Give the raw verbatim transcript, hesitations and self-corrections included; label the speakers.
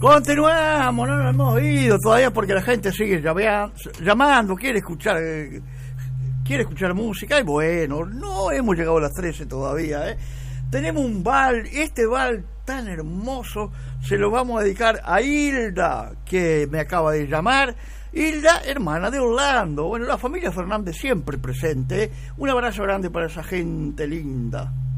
Speaker 1: Continuamos, no lo hemos oído todavía porque la gente sigue llamea- llamando, quiere escuchar eh, quiere escuchar música y bueno, no hemos llegado a las trece todavía, ¿eh? Tenemos un bal, este bal tan hermoso se lo vamos a dedicar a Hilda, que me acaba de llamar. Hilda, hermana de Orlando. Bueno, la familia Fernández siempre presente, ¿eh? Un abrazo grande para esa gente linda.